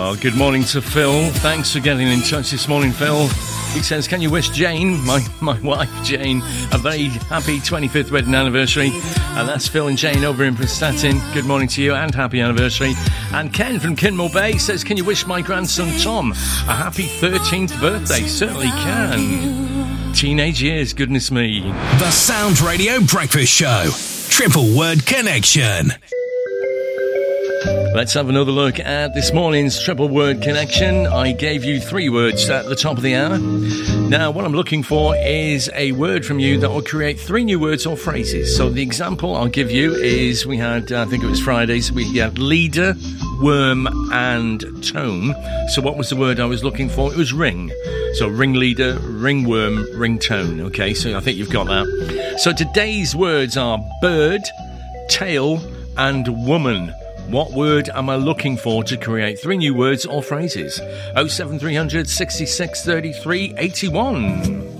Good morning to Phil. Thanks for getting in touch this morning, Phil. He says, can you wish Jane, my wife Jane, a very happy 25th wedding anniversary? And that's Phil and Jane over in Prestatyn. Good morning to you and happy anniversary. And Ken from Kinmore Bay says, can you wish my grandson Tom a happy 13th birthday? Certainly can. Teenage years, goodness me. The Sound Radio Breakfast Show. Triple Word Connection. Let's have another look at this morning's Triple Word Connection. I gave you 3 words at the top of the hour. Now, what I'm looking for is a word from you that will create 3 new words or phrases. So the example I'll give you is we had, I think it was Fridays, we had leader, worm and tone. So what was the word I was looking for? It was ring. So ringleader, ringworm, ringtone. Okay, so I think you've got that. So today's words are bird, tail and woman. What word am I looking for to create 3 new words or phrases? 07300 66 33 81.